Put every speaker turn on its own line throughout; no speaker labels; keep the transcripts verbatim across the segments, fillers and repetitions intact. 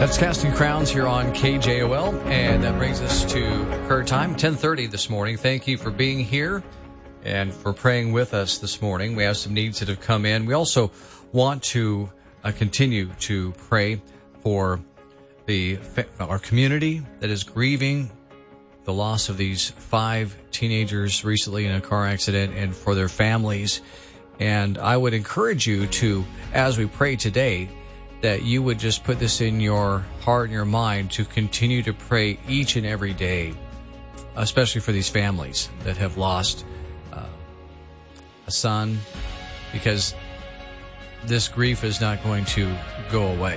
That's Casting Crowns here on K J O L, and that brings us to prayer time, ten thirty this morning. Thank you for being here and for praying with us this morning. We have some needs that have come in. We also want to uh, continue to pray for the our community that is grieving the loss of these five teenagers recently in a car accident, and for their families. And I would encourage you to, as we pray today, that you would just put this in your heart and your mind to continue to pray each and every day, especially for these families that have lost uh, a son, because this grief is not going to go away.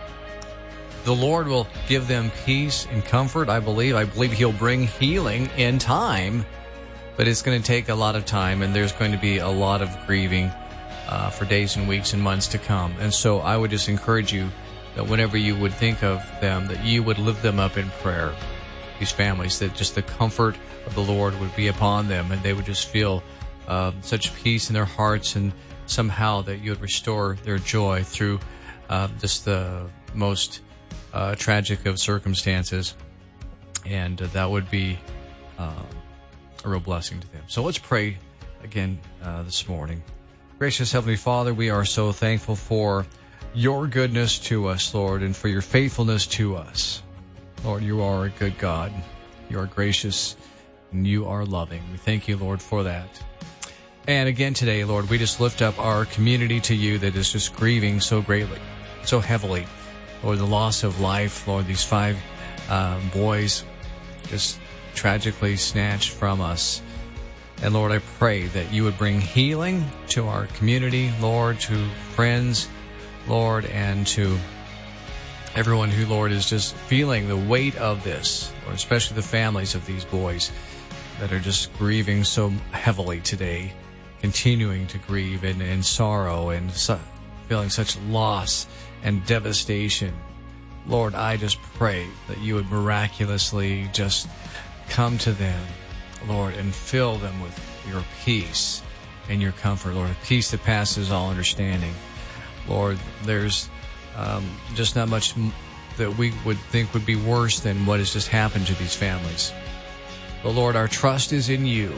The Lord will give them peace and comfort, I believe. I believe He'll bring healing in time, but it's going to take a lot of time, and there's going to be a lot of grieving Uh, for days and weeks and months to come. And so I would just encourage you that whenever you would think of them, that you would lift them up in prayer, these families, that just the comfort of the Lord would be upon them, and they would just feel uh, such peace in their hearts, and somehow that you would restore their joy through uh, just the most uh, tragic of circumstances. And uh, that would be uh, a real blessing to them. So let's pray again uh, this morning. Gracious Heavenly Father, we are so thankful for your goodness to us, Lord, and for your faithfulness to us. Lord, you are a good God. You are gracious, and you are loving. We thank you, Lord, for that. And again today, Lord, we just lift up our community to you that is just grieving so greatly, so heavily. Lord, the loss of life, Lord, these five uh, boys just tragically snatched from us. And Lord, I pray that you would bring healing to our community, Lord, to friends, Lord, and to everyone who, Lord, is just feeling the weight of this, Lord, especially the families of these boys that are just grieving so heavily today, continuing to grieve in, in sorrow and su- feeling such loss and devastation. Lord, I just pray that you would miraculously just come to them, Lord, and fill them with your peace and your comfort, Lord, a peace that passes all understanding. Lord, there's um, just not much m- that we would think would be worse than what has just happened to these families. But Lord, our trust is in you.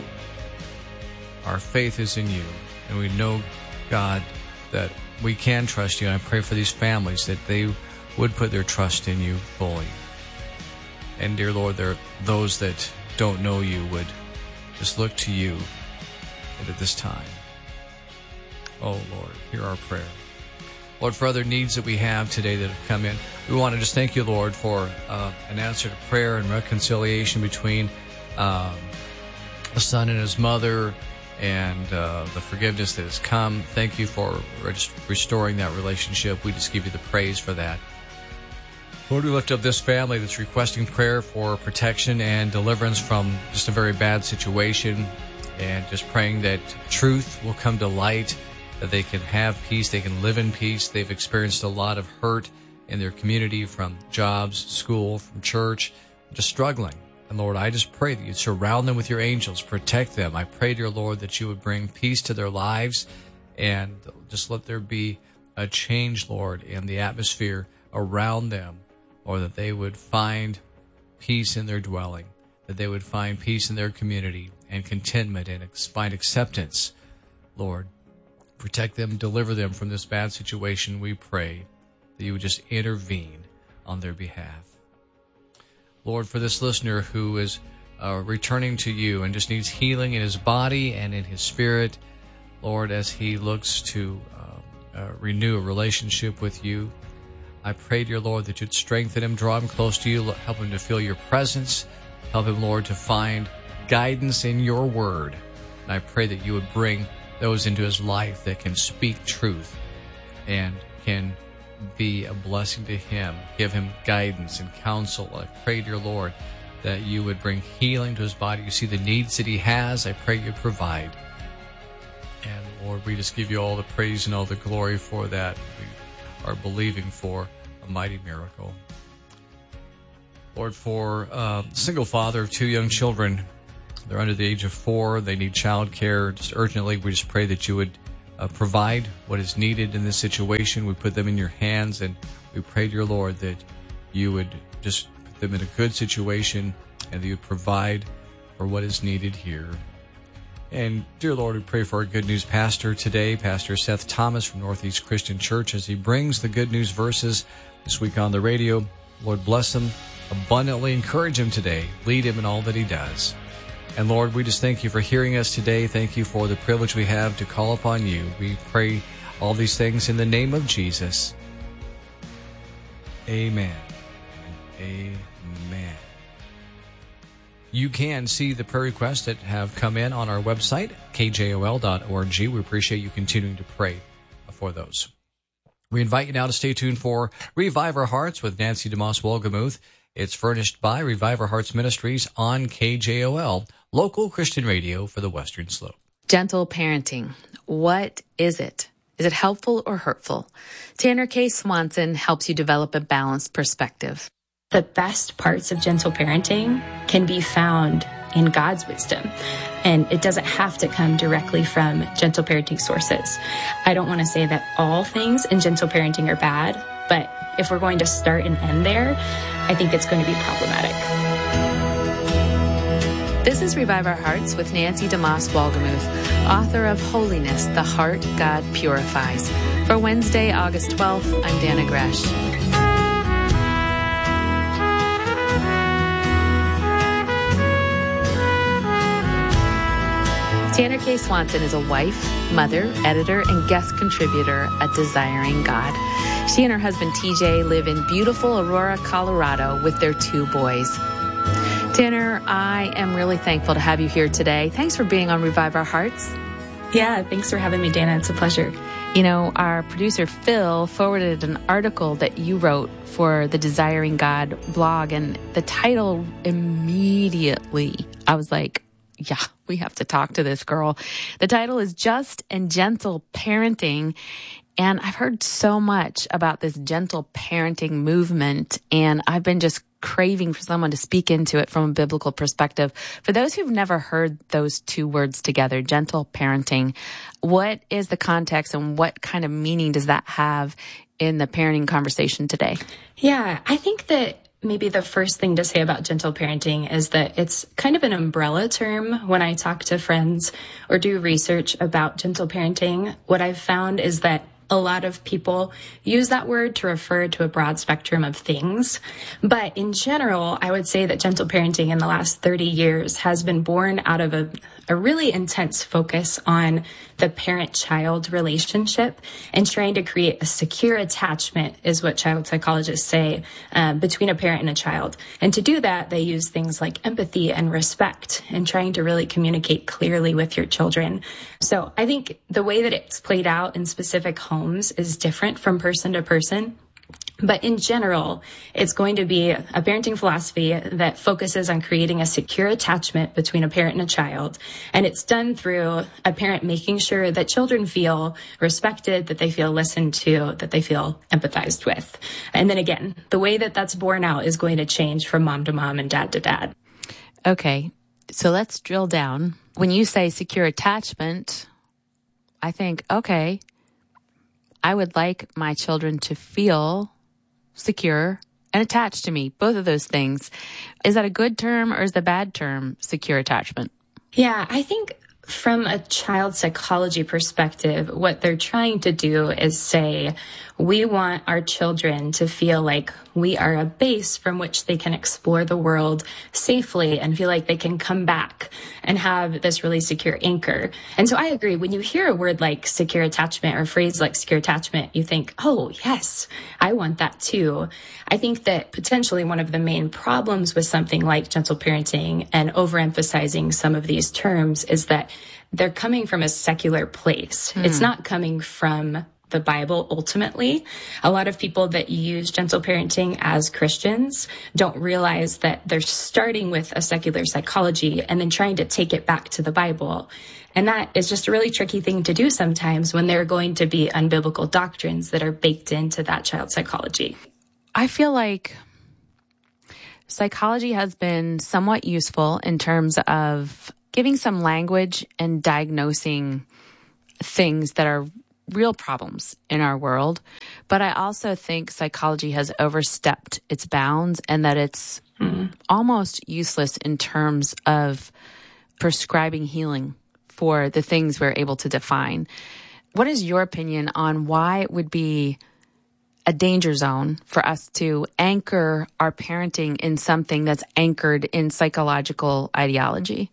Our faith is in you. And we know, God, that we can trust you. And I pray for these families that they would put their trust in you fully. And dear Lord, there are those that don't know you would just look to you at this time. Oh, Lord, hear our prayer. Lord, for other needs that we have today that have come in, we want to just thank you, Lord, for uh, an answer to prayer and reconciliation between um, the son and his mother, and uh, the forgiveness that has come. Thank you for just restoring that relationship. We just give you the praise for that. Lord, we lift up this family that's requesting prayer for protection and deliverance from just a very bad situation, and just praying that truth will come to light, that they can have peace, they can live in peace. They've experienced a lot of hurt in their community from jobs, school, from church, just struggling. And Lord, I just pray that you'd surround them with your angels, protect them. I pray, dear Lord, that you would bring peace to their lives, and just let there be a change, Lord, in the atmosphere around them. Or that they would find peace in their dwelling, that they would find peace in their community and contentment and find acceptance. Lord, protect them, deliver them from this bad situation. We pray that you would just intervene on their behalf. Lord, for this listener who is uh, returning to you and just needs healing in his body and in his spirit, Lord, as he looks to uh, uh, renew a relationship with you, I pray, dear Lord, that you'd strengthen him, draw him close to you, help him to feel your presence, help him, Lord, to find guidance in your word. And I pray that you would bring those into his life that can speak truth and can be a blessing to him, give him guidance and counsel. I pray, dear Lord, that you would bring healing to his body. You see the needs that he has. I pray you provide. And Lord, we just give you all the praise and all the glory for that. We are believing for a mighty miracle. Lord, for a single father of two young children, they're under the age of four, they need child care just urgently. We just pray that you would uh, provide what is needed in this situation. We put them in your hands, and we pray, dear Lord, that you would just put them in a good situation and that you would provide for what is needed here. And dear Lord, we pray for our Good News pastor today, Pastor Seth Thomas from Northeast Christian Church, as he brings the Good News verses this week on the radio. Lord, bless him abundantly. Encourage him today. Lead him in all that he does. And Lord, we just thank you for hearing us today. Thank you for the privilege we have to call upon you. We pray all these things in the name of Jesus. Amen. And amen. You can see the prayer requests that have come in on our website, K J O L dot org. We appreciate you continuing to pray for those. We invite you now to stay tuned for Revive Our Hearts with Nancy DeMoss Wolgemuth. It's furnished by Revive Our Hearts Ministries on K J O L, local Christian radio for the Western Slope.
Gentle parenting. What is it? Is it helpful or hurtful? Tanner K. Swanson helps you develop a balanced perspective.
The best parts of gentle parenting can be found in God's wisdom, and it doesn't have to come directly from gentle parenting sources. I don't want to say that all things in gentle parenting are bad, but if we're going to start and end there, I think it's going to be problematic.
This is Revive Our Hearts with Nancy DeMoss Wolgemuth, author of Holiness, the Heart God Purifies. For Wednesday, August twelfth, I'm Dana Gresh. Tanner K. Swanson is a wife, mother, editor, and guest contributor at Desiring God. She and her husband T J live in beautiful Aurora, Colorado with their two boys. Tanner, I am really thankful to have you here today. Thanks for being on Revive Our Hearts.
Yeah, thanks for having me, Dana. It's a pleasure.
You know, our producer Phil forwarded an article that you wrote for the Desiring God blog, and the title immediately, I was like, yeah, we have to talk to this girl. The title is Just and Gentle Parenting. And I've heard so much about this gentle parenting movement, and I've been just craving for someone to speak into it from a biblical perspective. For those who've never heard those two words together, gentle parenting, what is the context and what kind of meaning does that have in the parenting conversation today?
Yeah, I think that maybe the first thing to say about gentle parenting is that it's kind of an umbrella term. When I talk to friends or do research about gentle parenting, what I've found is that a lot of people use that word to refer to a broad spectrum of things. But in general, I would say that gentle parenting in the last thirty years has been born out of a, a really intense focus on the parent-child relationship and trying to create a secure attachment is what child psychologists say um, between a parent and a child. And to do that, they use things like empathy and respect and trying to really communicate clearly with your children. So I think the way that it's played out in specific homes is different from person to person. But in general, it's going to be a parenting philosophy that focuses on creating a secure attachment between a parent and a child. And it's done through a parent making sure that children feel respected, that they feel listened to, that they feel empathized with. And then again, the way that that's borne out is going to change from mom to mom and dad to dad.
Okay, so let's drill down. When you say secure attachment, I think, okay, I would like my children to feel secure and attached to me, both of those things. Is that a good term or is the bad term secure attachment?
Yeah, I think from a child psychology perspective, what they're trying to do is say, we want our children to feel like we are a base from which they can explore the world safely and feel like they can come back and have this really secure anchor. And so I agree. When you hear a word like secure attachment or a phrase like secure attachment, you think, oh, yes, I want that too. I think that potentially one of the main problems with something like gentle parenting and overemphasizing some of these terms is that they're coming from a secular place. Hmm. It's not coming from the Bible ultimately. A lot of people that use gentle parenting as Christians don't realize that they're starting with a secular psychology and then trying to take it back to the Bible. And that is just a really tricky thing to do sometimes when there are going to be unbiblical doctrines that are baked into that child psychology.
I feel like psychology has been somewhat useful in terms of giving some language and diagnosing things that are real problems in our world. But I also think psychology has overstepped its bounds and that it's mm. almost useless in terms of prescribing healing for the things we're able to define. What is your opinion on why it would be a danger zone for us to anchor our parenting in something that's anchored in psychological ideology?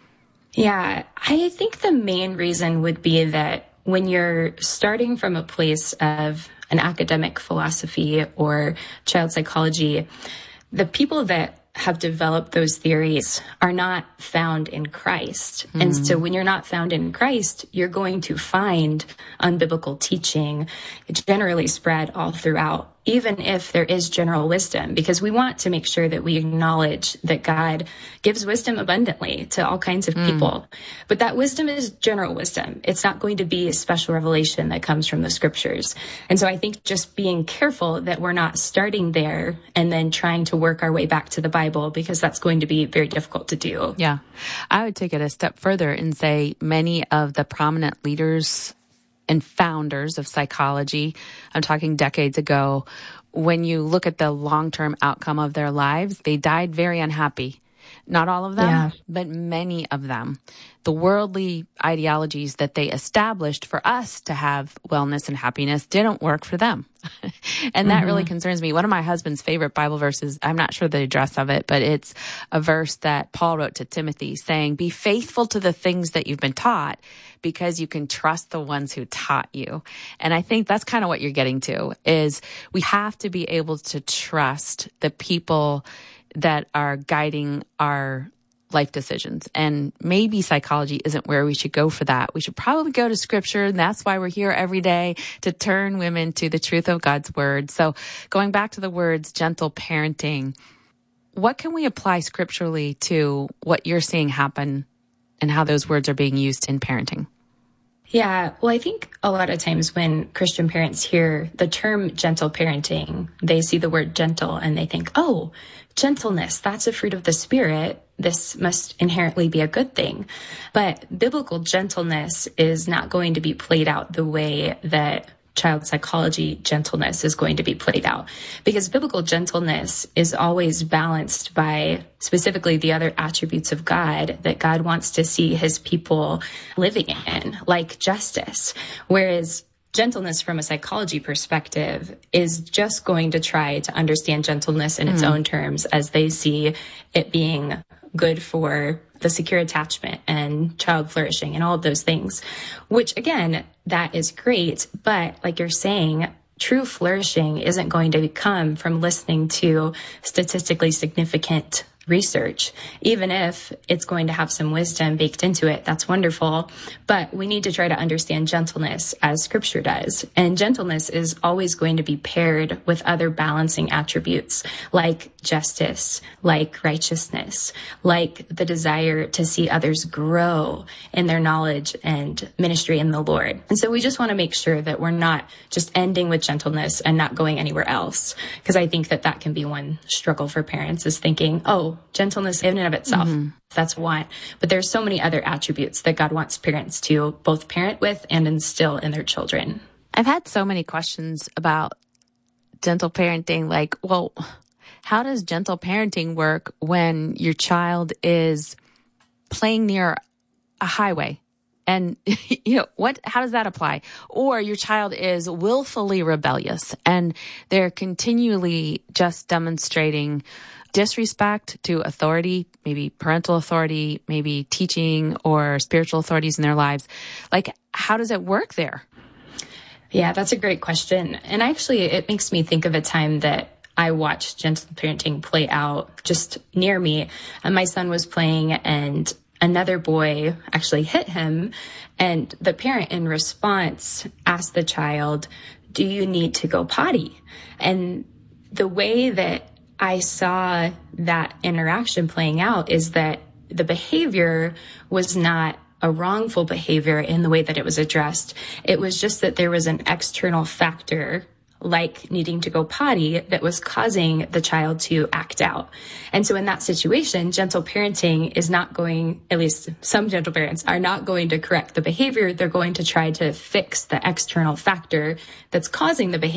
Yeah, I think the main reason would be that when you're starting from a place of an academic philosophy or child psychology, the people that have developed those theories are not found in Christ. Mm. And so when you're not found in Christ, you're going to find unbiblical teaching generally spread all throughout, even if there is general wisdom, because we want to make sure that we acknowledge that God gives wisdom abundantly to all kinds of mm. people. But that wisdom is general wisdom. It's not going to be a special revelation that comes from the scriptures. And so I think just being careful that we're not starting there and then trying to work our way back to the Bible, because that's going to be very difficult to do.
Yeah. I would take it a step further and say many of the prominent leaders and founders of psychology, I'm talking decades ago, when you look at the long-term outcome of their lives, they died very unhappy. Not all of them, yeah. but many of them. The worldly ideologies that they established for us to have wellness and happiness didn't work for them. And that mm-hmm. really concerns me. One of my husband's favorite Bible verses, I'm not sure the address of it, but it's a verse that Paul wrote to Timothy saying, be faithful to the things that you've been taught because you can trust the ones who taught you. And I think that's kind of what you're getting to, is we have to be able to trust the people that are guiding our life decisions. And maybe psychology isn't where we should go for that. We should probably go to scripture. And that's why we're here every day, to turn women to the truth of God's word. So going back to the words gentle parenting, what can we apply scripturally to what you're seeing happen and how those words are being used in parenting?
Yeah, well, I think a lot of times when Christian parents hear the term gentle parenting, they see the word gentle and they think, oh, gentleness, that's a fruit of the Spirit. This must inherently be a good thing. But biblical gentleness is not going to be played out the way that child psychology gentleness is going to be played out, because biblical gentleness is always balanced by specifically the other attributes of God that God wants to see his people living in, like justice. Whereas gentleness from a psychology perspective is just going to try to understand gentleness in its mm. own terms as they see it being good for the secure attachment and child flourishing and all of those things, which again, that is great. But like you're saying, true flourishing isn't going to come from listening to statistically significant research, even if it's going to have some wisdom baked into it. That's wonderful. But we need to try to understand gentleness as scripture does. And gentleness is always going to be paired with other balancing attributes like justice, like righteousness, like the desire to see others grow in their knowledge and ministry in the Lord. And so we just want to make sure that we're not just ending with gentleness and not going anywhere else. Because I think that that can be one struggle for parents, is thinking, oh, gentleness in and of itself, mm-hmm. that's one. But there's so many other attributes that God wants parents to both parent with and instill in their children.
I've had so many questions about gentle parenting, like, well, how does gentle parenting work when your child is playing near a highway? And, you know, what, how does that apply? Or your child is willfully rebellious and they're continually just demonstrating disrespect to authority, maybe parental authority, maybe teaching or spiritual authorities in their lives. Like, how does it work there?
Yeah, that's a great question. And actually, it makes me think of a time that I watched gentle parenting play out just near me. And my son was playing and another boy actually hit him. And the parent in response asked the child, do you need to go potty? And the way that I saw that interaction playing out is that the behavior was not a wrongful behavior in the way that it was addressed. It was just that there was an external factor like needing to go potty, that was causing the child to act out. And so in that situation, gentle parenting is not going, at least some gentle parents are not going to correct the behavior. They're going to try to fix the external factor that's causing the behavior.